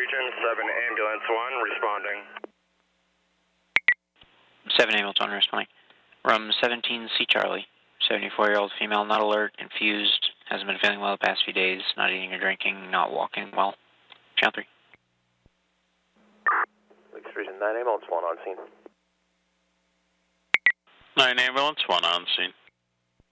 Region, 7 Ambulance 1 responding. 7 Ambulance 1 responding. Room 17C Charlie, 74-year-old female, not alert, confused, hasn't been feeling well the past few days, not eating or drinking, not walking well. Channel 3. Lakes Region, 9 Ambulance 1 on scene. 9 Ambulance 1 on scene.